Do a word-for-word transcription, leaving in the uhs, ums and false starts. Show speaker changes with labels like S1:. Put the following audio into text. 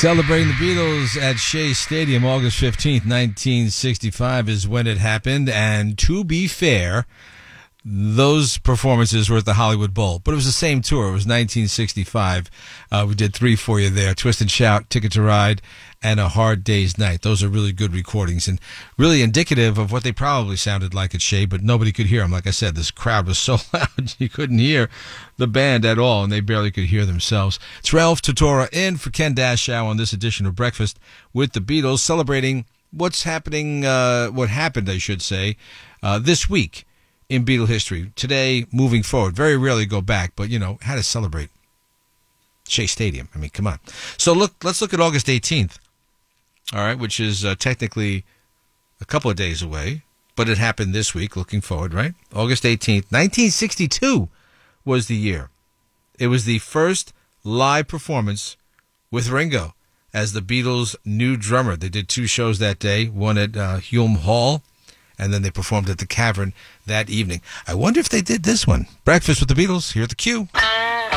S1: Celebrating the Beatles at Shea Stadium, August fifteenth, nineteen sixty-five is when it happened. And to be fair, those performances were at the Hollywood Bowl. But it was the same tour. It was nineteen sixty-five. Uh, we did three for you there. Twist and Shout, Ticket to Ride, and A Hard Day's Night. Those are really good recordings and really indicative of what they probably sounded like at Shea, but nobody could hear them. Like I said, this crowd was so loud you couldn't hear the band at all, and they barely could hear themselves. It's Ralph Tortora in for Ken Dashow on this edition of Breakfast with the Beatles, celebrating what's happening, uh, what happened, I should say, uh, this week in Beatle history. Today, moving forward. Very rarely go back, but, you know, how to celebrate Shea Stadium. I mean, come on. So look, let's look at August eighteenth. All right, which is uh, technically a couple of days away, but it happened this week, looking forward, right? August eighteenth, nineteen sixty-two was the year. It was the first live performance with Ringo as the Beatles' new drummer. They did two shows that day, one at uh, Hume Hall, and then they performed at the Cavern that evening. I wonder if they did this one. Breakfast with the Beatles, here at the Q.